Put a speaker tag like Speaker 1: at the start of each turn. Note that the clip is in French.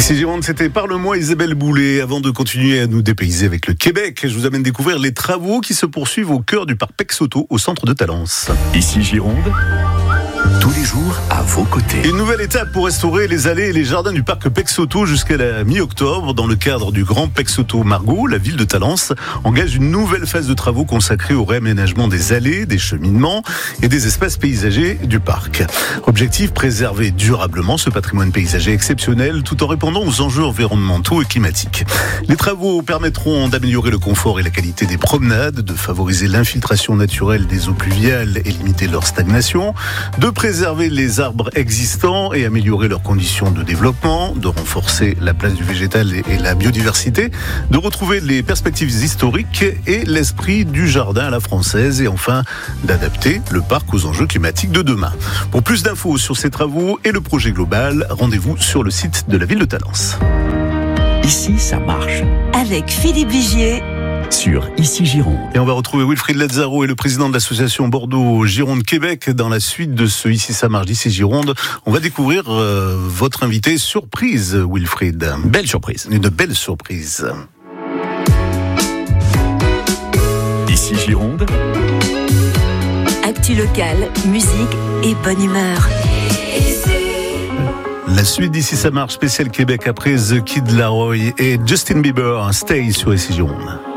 Speaker 1: Ici Gironde, c'était Parle-moi Isabelle Boulay. Avant de continuer à nous dépayser avec le Québec, je vous amène découvrir les travaux qui se poursuivent au cœur du parc Pexauto, au centre de Talence.
Speaker 2: Ici Gironde, tous les jours à vos côtés.
Speaker 1: Une nouvelle étape pour restaurer les allées et les jardins du parc Pexauto jusqu'à la mi-octobre. Dans le cadre du Grand Pexauto Margot, la ville de Talence engage une nouvelle phase de travaux consacrée au réaménagement des allées, des cheminements et des espaces paysagers du parc. Objectif, préserver durablement ce patrimoine paysager exceptionnel tout en répondant aux enjeux environnementaux et climatiques. Les travaux permettront d'améliorer le confort et la qualité des promenades, de favoriser l'infiltration naturelle des eaux pluviales et limiter leur stagnation, de préserver les arbres existants et améliorer leurs conditions de développement, de renforcer la place du végétal et la biodiversité, de retrouver les perspectives historiques et l'esprit du jardin à la française et enfin d'adapter le parc aux enjeux climatiques de demain. Pour plus d'infos sur ces travaux et le projet global, rendez-vous sur le site de la ville de Talence.
Speaker 2: Ici, ça marche.
Speaker 3: Avec Philippe Vigier
Speaker 2: Sur Ici Gironde.
Speaker 1: Et on va retrouver Wilfried Lazzaro et le président de l'association Bordeaux-Gironde-Québec dans la suite de ce Ici ça marche d'Ici Gironde. On va découvrir votre invité surprise, Wilfried.
Speaker 2: Belle surprise.
Speaker 1: Une belle surprise.
Speaker 2: Ici Gironde,
Speaker 3: actu locale, musique et bonne humeur.
Speaker 1: La suite d'Ici ça marche spécial Québec après The Kid Laroi et Justin Bieber, Stay sur Ici Gironde.